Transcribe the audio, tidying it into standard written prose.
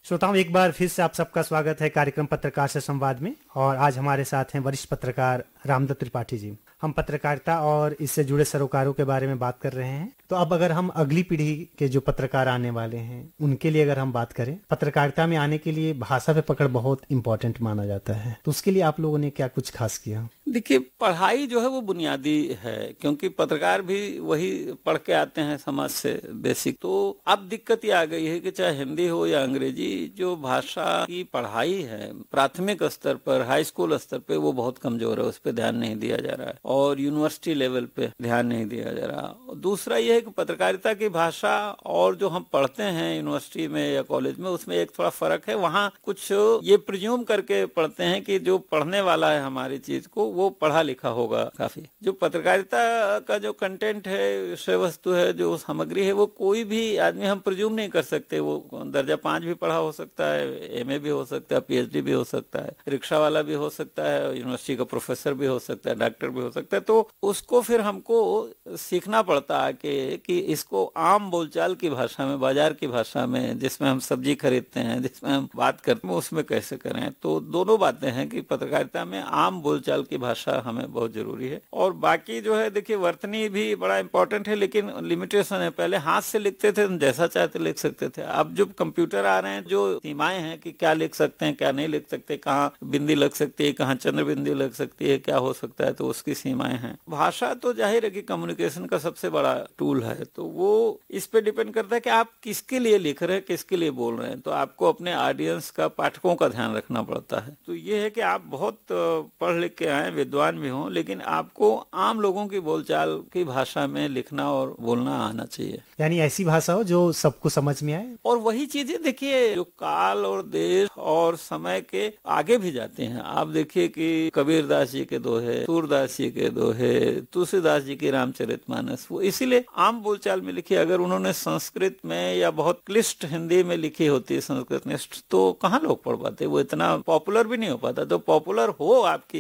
श्रोताओं, एक बार फिर से आप सबका स्वागत है कार्यक्रम पत्रकार से संवाद में। और आज हमारे साथ हैं वरिष्ठ पत्रकार रामदत्त त्रिपाठी जी। हम पत्रकारिता और इससे जुड़े सरोकारों के बारे में बात कर रहे हैं। तो अब अगर हम अगली पीढ़ी के जो पत्रकार आने वाले हैं उनके लिए अगर हम बात करें, पत्रकारिता में आने के लिए भाषा पे पकड़ बहुत इंपॉर्टेंट माना जाता है। तो उसके लिए आप लोगों ने क्या कुछ खास किया? देखिए, पढ़ाई जो है वो बुनियादी है, क्योंकि पत्रकार भी वही पढ़ के आते हैं समाज से बेसिक। तो अब दिक्कत ये आ गई है कि चाहे हिंदी हो या अंग्रेजी, जो भाषा की पढ़ाई है प्राथमिक स्तर पर, हाई स्कूल स्तर पे, वो बहुत कमजोर है। उस पर ध्यान नहीं दिया जा रहा है और यूनिवर्सिटी लेवल पे ध्यान नहीं दिया जा रहा। दूसरा ये है कि पत्रकारिता की भाषा और जो हम पढ़ते हैं यूनिवर्सिटी में या कॉलेज में, उसमें एक थोड़ा फर्क है। वहाँ कुछ ये प्रिज्यूम करके पढ़ते हैं कि जो पढ़ने वाला है हमारी चीज को वो पढ़ा लिखा होगा काफी। जो पत्रकारिता का जो कंटेंट है, विषय वस्तु है, जो सामग्री है, वो कोई भी आदमी हम प्रिज्यूम नहीं कर सकते। वो दर्जा 5 भी पढ़ा हो सकता है, एमए भी हो सकता है, पीएचडी भी हो सकता है, रिक्शा वाला भी हो सकता है, यूनिवर्सिटी का प्रोफेसर भी हो सकता है, डॉक्टर भी हो सकता है। तो उसको फिर हमको सीखना पड़ता है कि इसको आम बोलचाल की भाषा में, बाजार की भाषा में, जिसमें हम सब्जी खरीदते हैं, जिसमें हम बात करते हैं, उसमें कैसे करें। तो दोनों बातें हैं कि पत्रकारिता में आम बोलचाल की भाषा हमें बहुत जरूरी है। और बाकी जो है, देखिए, वर्तनी भी बड़ा इंपॉर्टेंट है, लेकिन लिमिटेशन है। पहले हाथ से लिखते थे, जैसा चाहते लिख सकते थे। अब जो कंप्यूटर आ रहे हैं, जो सीमाएं हैं कि क्या लिख सकते हैं, क्या नहीं लिख सकते, कहाँ बिंदी लग सकती है, कहाँ चंद्र बिंदी लग सकती है, क्या हो सकता है, तो उसकी सीमाएं हैं। भाषा तो जाहिर है कि कम्युनिकेशन का सबसे बड़ा टूल है। तो वो इस पे डिपेंड करता है कि आप किसके लिए लिख रहे हैं, किसके लिए बोल रहे हैं। तो आपको अपने ऑडियंस का, पाठकों का ध्यान रखना पड़ता है। तो ये है कि आप बहुत पढ़ लिख के आए, विद्वान भी हों, लेकिन आपको आम लोगों की बोलचाल की भाषा में लिखना और बोलना आना चाहिए। यानी ऐसी भाषा हो जो सबको समझ में आए। और वही चीजें देखिए जो काल और देश और समय के आगे भी जाती हैं। आप देखिए कि कबीरदास जी के दोहे, सूरदास जी के दोहे, तुलसीदास जी की रामचरितमानस, वो इसीलिए आम बोलचाल में लिखी। अगर उन्होंने संस्कृत में या बहुत क्लिष्ट हिंदी में लिखी होती, संस्कृत निष्ठ, तो कहाँ लोग पढ़ पाते, वो इतना पॉपुलर भी नहीं हो पाता। तो पॉपुलर हो आपकी